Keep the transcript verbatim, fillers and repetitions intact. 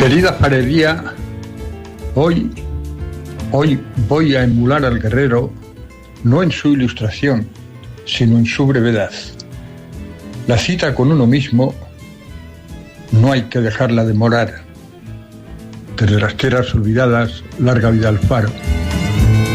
Querida farería, hoy, hoy voy a emular al guerrero, no en su ilustración, sino en su brevedad. La cita con uno mismo no hay que dejarla demorar. Desde las tierras olvidadas, larga vida al faro.